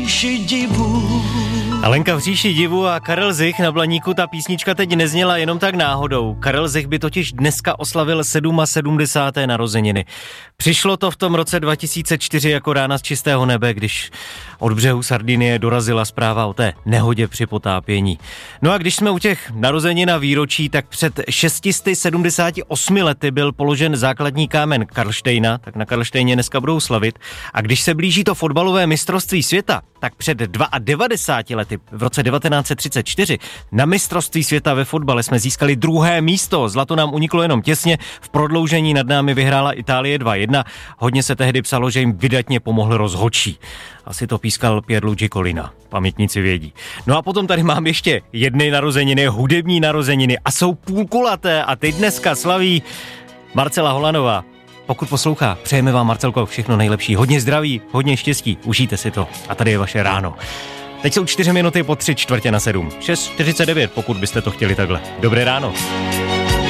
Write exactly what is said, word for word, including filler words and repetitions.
říši divu. Alenka v říši divu a Karel Zich na Blaníku, ta písnička teď nezněla jenom tak náhodou. Karel Zich by totiž dneska oslavil sedmasedmdesáté narozeniny. Přišlo to v tom roce dva tisíce čtyři jako rána z čistého nebe, když od břehu Sardinie dorazila zpráva o té nehodě při potápění. No a když jsme u těch narozenin a výročí, tak před šest set sedmdesáti osmi lety byl položen základní kámen Karlštejna, tak na Karlštejně dneska budou slavit. A když se blíží to fotbalové mistrovství světa, tak před devadesátimi lety, v roce devatenáct set třicet čtyři, na mistrovství světa ve fotbale jsme získali druhé místo. Zlato nám uniklo jenom těsně, v prodloužení nad námi vyhrála Itálie dva jedna. Hodně se tehdy psalo, že jim vydatně pomohl rozhodčí. Asi to pískal Pierluigi Collina, pamětníci vědí. No a potom tady mám ještě jedny narozeniny, hudební narozeniny a jsou půlkulaté a teď dneska slaví Marcela Holanová. Pokud poslouchá, přejeme vám, Marcelko, všechno nejlepší. Hodně zdraví, hodně štěstí, užijte si to. A tady je vaše ráno. Teď jsou čtyři minuty po tři čtvrtě na sedm. šest čtyřicet devět, pokud byste to chtěli takhle. Dobré ráno.